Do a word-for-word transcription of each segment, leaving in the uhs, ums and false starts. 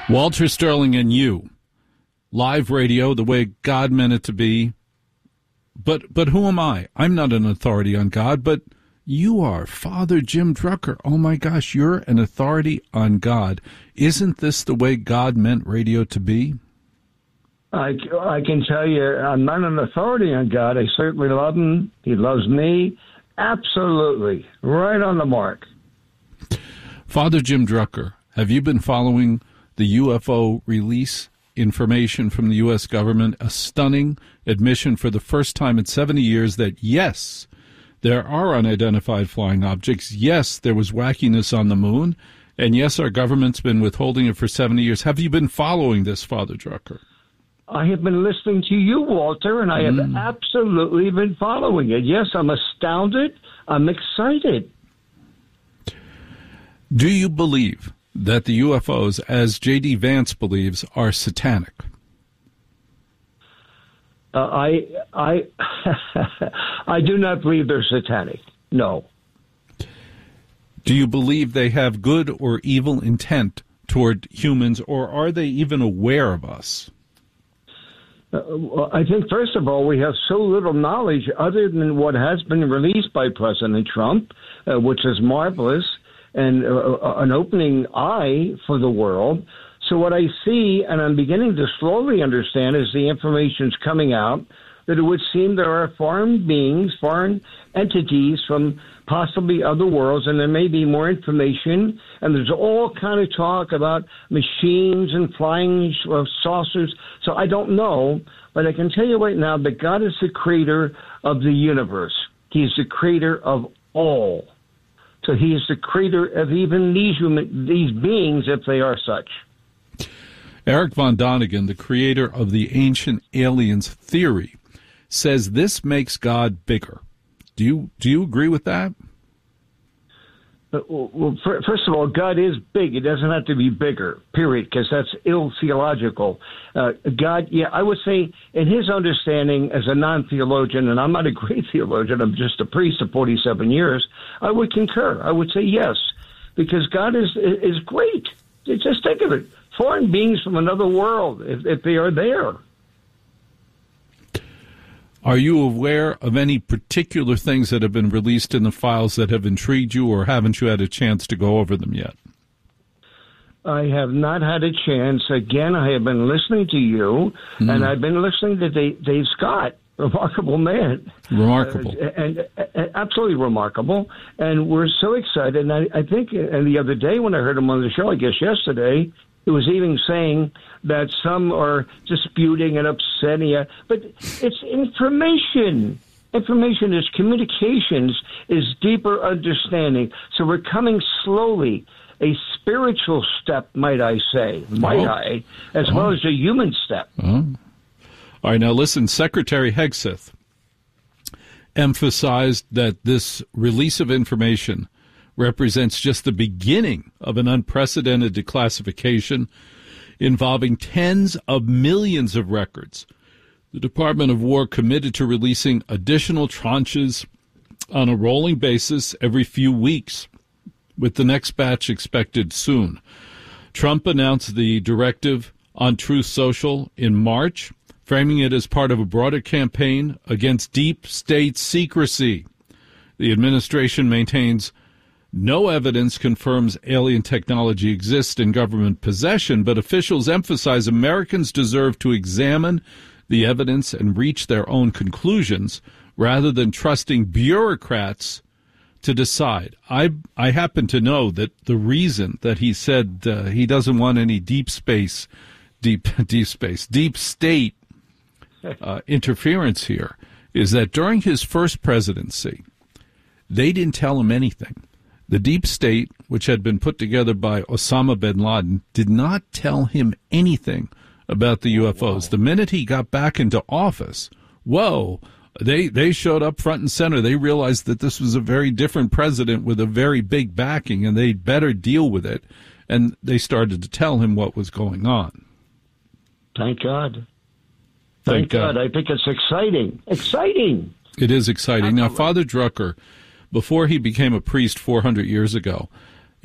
Walter Sterling and you, live radio, the way God meant it to be. But but who am I? I'm not an authority on God, but you are, Father Jim Drucker. Oh, my gosh, you're an authority on God. Isn't this the way God meant radio to be? I, I can tell you, I'm not an authority on God. I certainly love him. He loves me. Absolutely. Right on the mark. Father Jim Drucker, have you been following the U F O release information from the U S government? A stunning admission for the first time in seventy years that, yes, there are unidentified flying objects. Yes, there was wackiness on the moon. And yes, our government's been withholding it for seventy years. Have you been following this, Father Drucker? I have been listening to you, Walter, and I have mm. absolutely been following it. Yes, I'm astounded. I'm excited. Do you believe that the U F Os, as J D. Vance believes, are satanic? Uh, I I I do not believe they're satanic. No. Do you believe they have good or evil intent toward humans, or are they even aware of us? Uh, well, I think, first of all, we have so little knowledge other than what has been released by President Trump, uh, which is marvelous, and uh, an opening eye for the world. So what I see, and I'm beginning to slowly understand as the information's coming out, that it would seem there are foreign beings, foreign entities from possibly other worlds, and there may be more information. And there's all kind of talk about machines and flying saucers. So I don't know, but I can tell you right now that God is the creator of the universe. He's the creator of all. So he is the creator of even these human, these beings, if they are such. Eric von Däniken, the creator of the ancient aliens theory, says this makes God bigger. Do you do you agree with that? Uh, well, first of all, God is big. It doesn't have to be bigger, period, because that's ill theological. Uh, God, yeah, I would say in his understanding as a non-theologian, and I'm not a great theologian, I'm just a priest of forty-seven years, I would concur. I would say yes, because God is is great. Just think of it. Foreign beings from another world, if, if they are there. Are you aware of any particular things that have been released in the files that have intrigued you, or haven't you had a chance to go over them yet? I have not had a chance. Again, I have been listening to you, mm. and I've been listening to Dave, Dave Scott, remarkable man. Remarkable. Uh, and, and absolutely remarkable. And we're so excited. And I, I think, and the other day when I heard him on the show, I guess yesterday, he was even saying that some are disputing and upsetting you. But it's information. Information is communications, is deeper understanding. So we're coming slowly, a spiritual step, might I say, might oh. I, as oh. well as a human step. Oh. All right, now listen, Secretary Hegseth emphasized that this release of information represents just the beginning of an unprecedented declassification involving tens of millions of records. The Department of War committed to releasing additional tranches on a rolling basis every few weeks, with the next batch expected soon. Trump announced the directive on Truth Social in March, framing it as part of a broader campaign against deep state secrecy. The administration maintains no evidence confirms alien technology exists in government possession, but officials emphasize Americans deserve to examine the evidence and reach their own conclusions rather than trusting bureaucrats to decide. I I happen to know that the reason that he said uh, he doesn't want any deep space, deep deep space, deep state uh, interference here is that during his first presidency, they didn't tell him anything. The deep state, which had been put together by Osama bin Laden, did not tell him anything about the U F Os. Wow. The minute he got back into office, whoa, they they showed up front and center. They realized that this was a very different president with a very big backing, and they'd better deal with it. And they started to tell him what was going on. Thank God. Thank, Thank God. God. I think it's exciting. Exciting. It is exciting. Now, Father Drucker, before he became a priest four hundred years ago,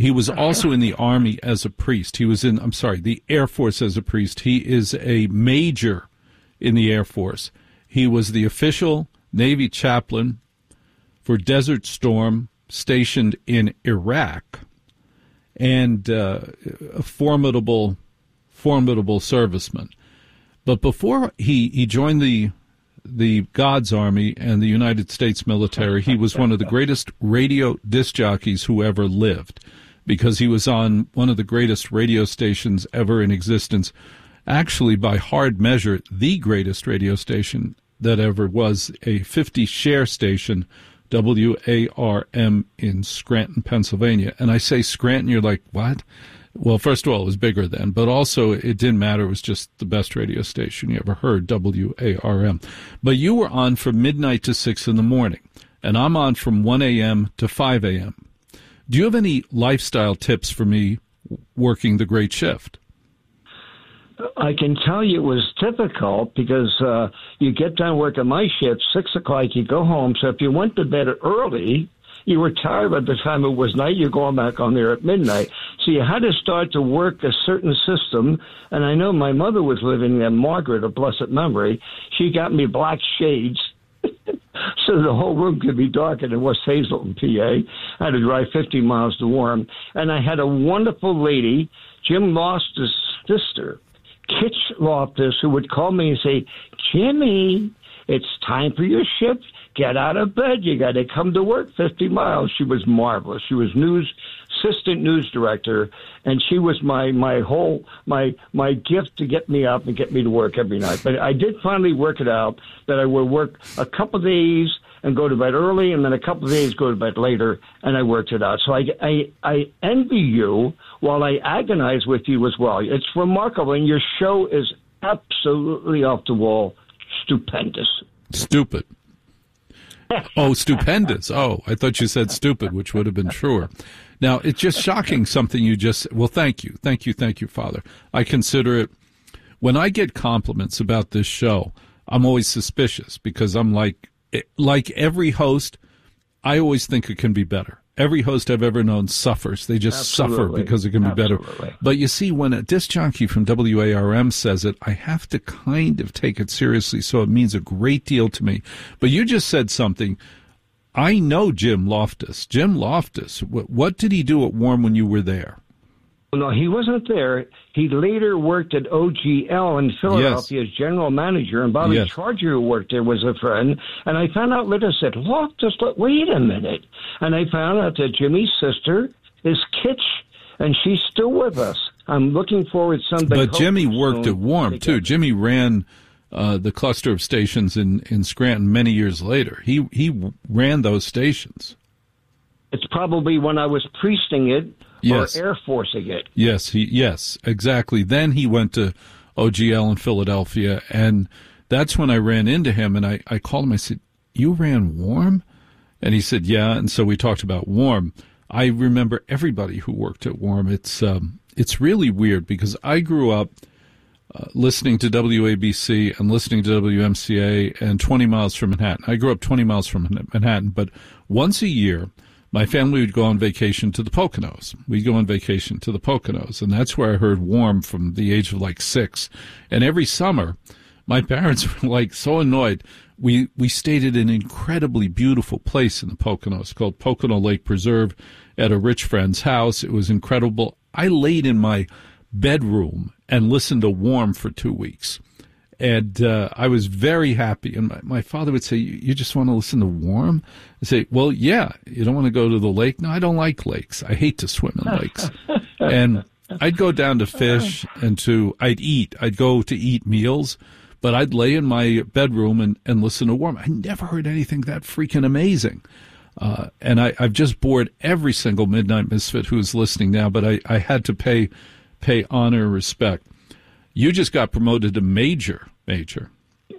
He was also in the Army as a priest. He was in, I'm sorry, the Air Force as a priest. He is a major in the Air Force. He was the official Navy chaplain for Desert Storm stationed in Iraq, and uh, a formidable, formidable serviceman. But before he, he joined the the God's Army and the United States military, he was one of the greatest radio disc jockeys who ever lived, because he was on one of the greatest radio stations ever in existence. Actually, by hard measure, the greatest radio station that ever was, a fifty-share station, W A R M, in Scranton, Pennsylvania. And I say Scranton, you're like, what? Well, first of all, it was bigger then, but also it didn't matter. It was just the best radio station you ever heard, W A R M. But you were on from midnight to six in the morning, and I'm on from one a.m. to five a.m. Do you have any lifestyle tips for me working the great shift? I can tell you it was difficult because uh, you get done working my shift, six o'clock, you go home. So if you went to bed early, you were tired by the time it was night. You're going back on there at midnight. So you had to start to work a certain system. And I know my mother was living there, Margaret, of blessed memory. She got me black shades so the whole room could be dark in West Hazelton, P A. I had to drive fifty miles to Warren. And I had a wonderful lady, Jim Loftus' sister, Kitch Loftus, who would call me and say, Jimmy, it's time for your shift. Get out of bed. You got to come to work fifty miles. She was marvelous. She was news assistant news director, and she was my my whole my my gift to get me up and get me to work every night. But I did finally work it out that I would work a couple of days and go to bed early, and then a couple of days go to bed later, and I worked it out. So I I, I envy you while I agonize with you as well. It's remarkable, and your show is absolutely off the wall, stupendous. Stupid. Oh, stupendous. Oh, I thought you said stupid, which would have been truer. Now, it's just shocking something you just, well, thank you. Thank you. Thank you, Father. I consider it, when I get compliments about this show, I'm always suspicious because I'm like, like every host, I always think it can be better. Every host I've ever known suffers. They just Absolutely. suffer because it can be Absolutely. better. But you see, when a disc jockey from W A R M says it, I have to kind of take it seriously, so it means a great deal to me. But you just said something. I know Jim Loftus. Jim Loftus, what, what did he do at Warren when you were there? No, he wasn't there. He later worked at O G L in Philadelphia yes. as general manager, and Bobby yes. Charger, who worked there, was a friend. And I found out later, said, look, just look, wait a minute. And I found out that Jimmy's sister is Kitch, and she's still with us. I'm looking forward someday. But Jimmy worked at Warren, too. Jimmy ran uh, the cluster of stations in, in Scranton many years later. He, he ran those stations. It's probably when I was priesting it. Yes. Or Air Forcing it. Yes, he yes, exactly. Then he went to O G L in Philadelphia, and that's when I ran into him, and I, I called him. I said, you ran Warm? And he said, yeah, and so we talked about Warm. I remember everybody who worked at Warm. It's, um, it's really weird because I grew up uh, listening to W A B C and listening to W M C A and twenty miles from Manhattan. I grew up twenty miles from Manhattan, but once a year, my family would go on vacation to the Poconos. We'd go on vacation to the Poconos, and that's where I heard Warm from the age of like six. And every summer, my parents were like so annoyed. We we stayed at an incredibly beautiful place in the Poconos called Pocono Lake Preserve at a rich friend's house. It was incredible. I laid in my bedroom and listened to Warm for two weeks. And uh, I was very happy. And my, my father would say, you, you just want to listen to Warm? I say, well, yeah, you don't want to go to the lake? No, I don't like lakes. I hate to swim in lakes. And I'd go down to fish and to, I'd eat. I'd go to eat meals, but I'd lay in my bedroom and, and listen to Warm. I never heard anything that freaking amazing. Uh, and I, I've just bored every single Midnight Misfit who's listening now, but I, I had to pay pay honor and respect. You just got promoted to major, major.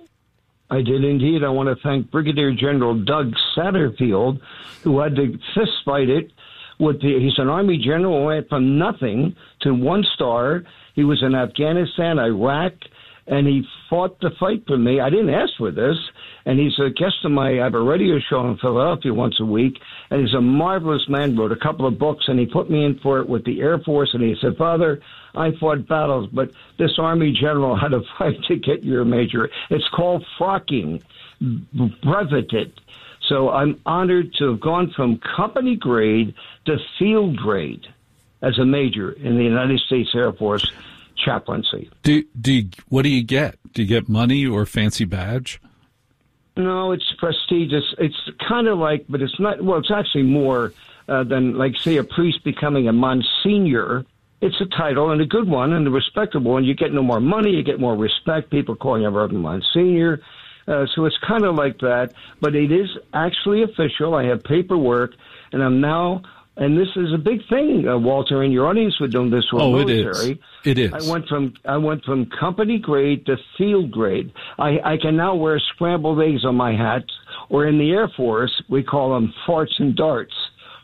I did indeed. I want to thank Brigadier General Doug Satterfield, who had to fist fight it. With the, he's an Army general, went from nothing to one star. He was in Afghanistan, Iraq, and he fought the fight for me. I didn't ask for this, and he's a guest on my, I have a radio show in Philadelphia once a week, and he's a marvelous man, wrote a couple of books, and he put me in for it with the Air Force, and he said, Father, I fought battles, but this Army general had a fight to get your major. It's called frocking, breveted. So I'm honored to have gone from company grade to field grade as a major in the United States Air Force chaplaincy. Do do you, what do you get? Do you get money or a fancy badge? No, it's prestigious. It's kind of like, but it's not. Well, it's actually more uh, than, like, say, a priest becoming a Monsignor. It's a title, and a good one, and a respectable one. You get no more money, you get more respect. People call you Reverend Monsignor. Uh, so it's kind of like that, but it is actually official. I have paperwork, and I'm now. And this is a big thing, uh, Walter, and your audience would know this. Oh, military. it is. It is. I went from I went from company grade to field grade. I, I can now wear scrambled eggs on my hat, or in the Air Force, we call them farts and darts.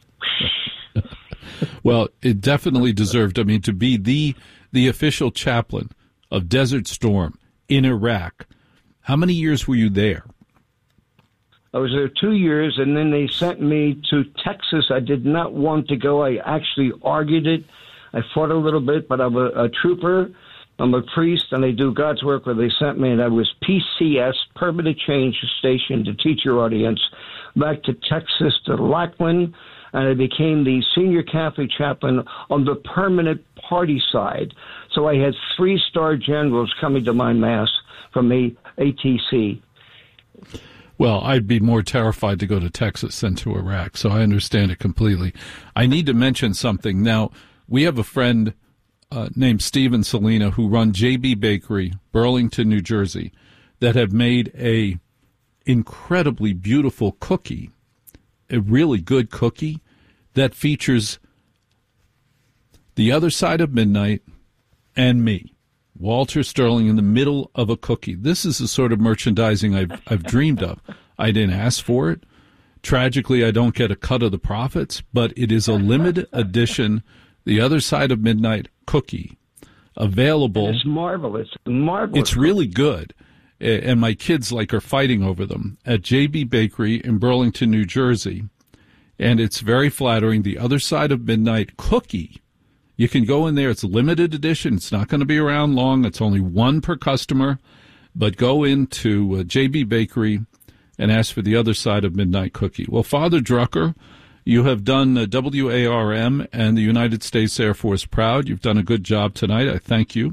Well, it definitely deserved. I mean, to be the the official chaplain of Desert Storm in Iraq. How many years were you there? I was there two years, and then they sent me to Texas. I did not want to go. I actually argued it. I fought a little bit, but I'm a, a trooper. I'm a priest, and I do God's work where they sent me, and I was P C S, Permanent Change Station, to teach your audience, back to Texas, to Lackland, and I became the senior Catholic chaplain on the permanent party side. So I had three-star generals coming to my Mass from the A T C. Well, I'd be more terrified to go to Texas than to Iraq, so I understand it completely. I need to mention something. Now, we have a friend uh, named Steven Salina who run J B Bakery, Burlington, New Jersey, that have made a incredibly beautiful cookie, a really good cookie that features The Other Side of Midnight and me, Walter Sterling, in the middle of a cookie. This is the sort of merchandising I've, I've dreamed of. I didn't ask for it. Tragically, I don't get a cut of the profits, but it is a limited edition The Other Side of Midnight cookie available. It's marvelous. Marvelous. It's really good. And my kids like are fighting over them at J B Bakery in Burlington, New Jersey. And it's very flattering. The Other Side of Midnight cookie. You can go in there. It's a limited edition. It's not going to be around long. It's only one per customer. But go into uh, J B Bakery and ask for The Other Side of Midnight cookie. Well, Father Drucker, you have done uh, W A R M and the United States Air Force proud. You've done a good job tonight. I thank you.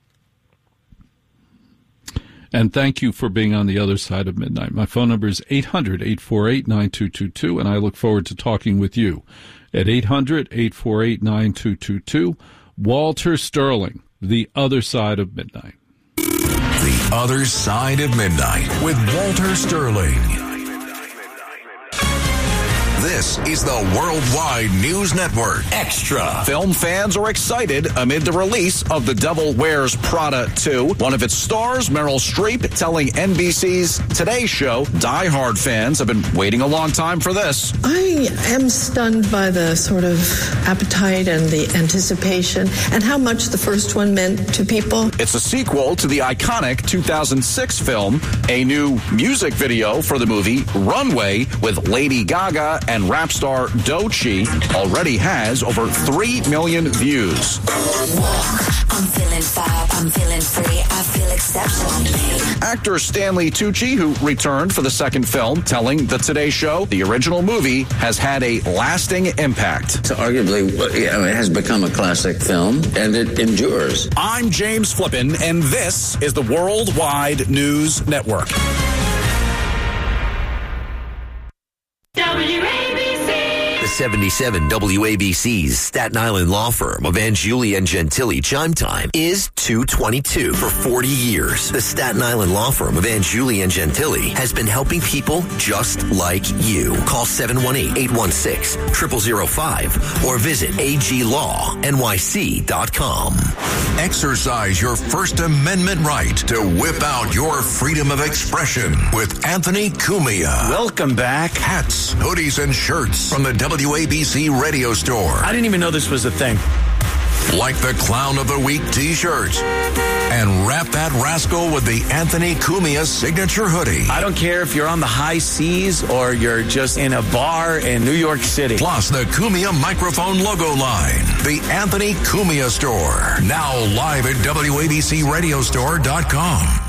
And thank you for being on The Other Side of Midnight. My phone number is eight hundred, eight four eight, nine two two two, and I look forward to talking with you at eight hundred, eight four eight, nine two two two. Walter Sterling, The Other Side of Midnight. The Other Side of Midnight with Walter Sterling. This is the Worldwide News Network. Extra. Film fans are excited amid the release of The Devil Wears Prada two. One of its stars, Meryl Streep, telling N B C's Today Show, Die Hard fans have been waiting a long time for this. I am stunned by the sort of appetite and the anticipation and how much the first one meant to people. It's a sequel to the iconic two thousand six film. A new music video for the movie, Runway, with Lady Gaga and rap star Doechii, already has over three million views. I'm feeling fab, I'm feeling free, I feel exceptional. Actor Stanley Tucci, who returned for the second film, telling The Today Show the original movie has had a lasting impact. So arguably, you know, it has become a classic film, and it endures. I'm James Flippin, and this is the Worldwide News Network. seventy-seven W A B C's Staten Island law firm of Angiuli and Gentili chime time is two twenty-two. For forty years, the Staten Island law firm of Angiuli and Gentili has been helping people just like you. Call seven one eight, eight one six, zero zero zero five or visit A G law N Y C dot com. Exercise your First Amendment right to whip out your freedom of expression with Anthony Cumia. Welcome back. Hats, hoodies, and shirts from the W A B C radio store. I didn't even know this was a thing. Like the Clown of the Week t-shirt. and wrap that rascal with the Anthony Cumia signature hoodie. I don't care if you're on the high seas or you're just in a bar in New York City. Plus the Cumia microphone logo line. The Anthony Cumia Store. Now live at W A B C radio store dot com.